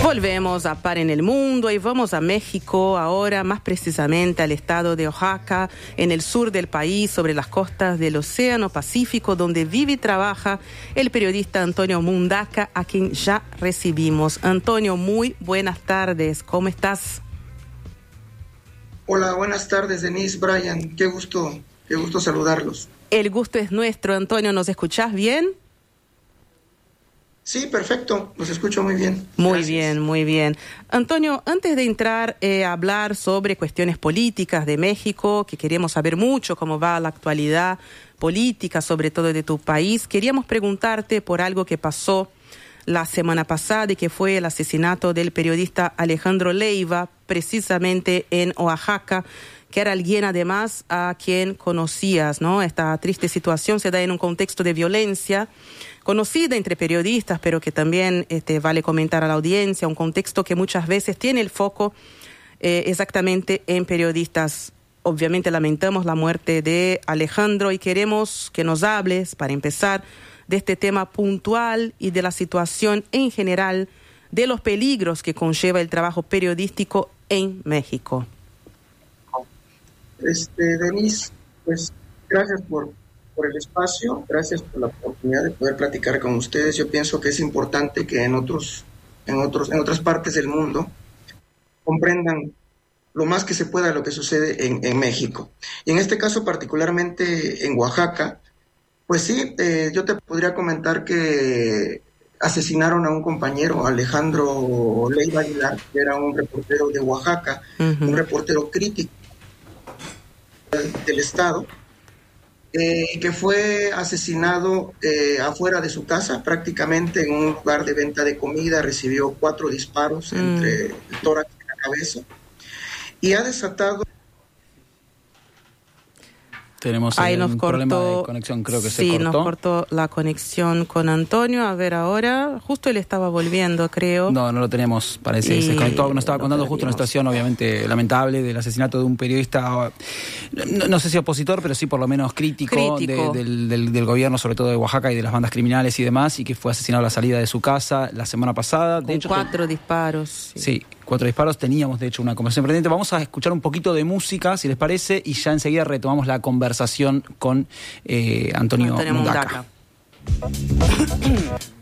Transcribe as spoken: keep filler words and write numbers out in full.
Volvemos a Par en el Mundo y vamos a México ahora, más precisamente al estado de Oaxaca, en el sur del país, sobre las costas del Océano Pacífico, donde vive y trabaja el periodista Antonio Mundaca, a quien ya recibimos. Antonio, muy buenas tardes, ¿cómo estás? Hola, buenas tardes, Denise, Brian, qué gusto, qué gusto saludarlos. El gusto es nuestro, Antonio, ¿nos escuchás bien? Sí, perfecto, los escucho muy bien. Muy Gracias. bien, muy bien. Antonio, antes de entrar eh, a hablar sobre cuestiones políticas de México, que queremos saber mucho cómo va la actualidad política, sobre todo de tu país, queríamos preguntarte por algo que pasó la semana pasada y que fue el asesinato del periodista Alejandro Leiva, precisamente en Oaxaca, que era alguien además a quien conocías, ¿no? Esta triste situación se da en un contexto de violencia conocida entre periodistas, pero que también este, vale comentar a la audiencia, un contexto que muchas veces tiene el foco eh, exactamente en periodistas. Obviamente lamentamos la muerte de Alejandro y queremos que nos hables, para empezar, de este tema puntual y de la situación en general, de los peligros que conlleva el trabajo periodístico en México. Este, Denise, pues gracias por, por el espacio, gracias por la oportunidad de poder platicar con ustedes. Yo pienso que es importante que en otros, en otros, en otras partes del mundo comprendan lo más que se pueda lo que sucede en, en México. Y en este caso particularmente en Oaxaca, pues sí, eh, yo te podría comentar que asesinaron a un compañero, Alejandro Leiva Aguilar, que era un reportero de Oaxaca, uh-huh. un reportero crítico del Estado, eh, que fue asesinado eh, afuera de su casa, prácticamente en un lugar de venta de comida. Recibió cuatro disparos mm. entre el tórax y la cabeza, y ha desatado... Tenemos Ahí un nos cortó, problema de conexión, creo que sí, se cortó. Sí, nos cortó la conexión con Antonio. A ver ahora, justo él estaba volviendo, creo. No, no lo tenemos, parece. Y se desconectó. Nos estaba contando justo una situación obviamente lamentable del asesinato de un periodista, no, no sé si opositor, pero sí por lo menos crítico, crítico. De, del, del, del gobierno, sobre todo de Oaxaca y de las bandas criminales y demás, y que fue asesinado a la salida de su casa la semana pasada. De con hecho, cuatro te... disparos. Sí. sí. Cuatro disparos. Teníamos, de hecho, una conversación pendiente. Vamos a escuchar un poquito de música, si les parece, y ya enseguida retomamos la conversación con eh, Antonio, Antonio Mundaca. Mundaca.